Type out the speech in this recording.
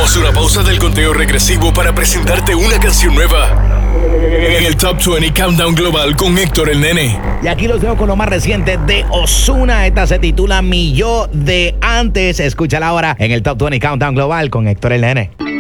Tomamos una pausa del conteo regresivo para presentarte una canción nueva en el Top 20 Countdown Global con Héctor el Nene. Y aquí los dejo con lo más reciente de Ozuna. Esta se titula Mi Yo de Antes. Escúchala ahora en el Top 20 Countdown Global con Héctor el Nene.